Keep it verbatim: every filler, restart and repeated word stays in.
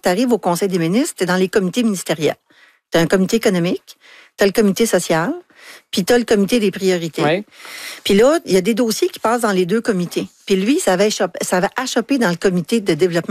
tu arrives au Conseil des ministres, tu es dans les comités ministériels. Tu as un comité économique, tu as le comité social, puis tu as le comité des priorités. Ouais. Puis là, il y a des dossiers qui passent dans les deux comités. Puis lui, ça avait, échappé, ça avait achoppé dans le comité de développement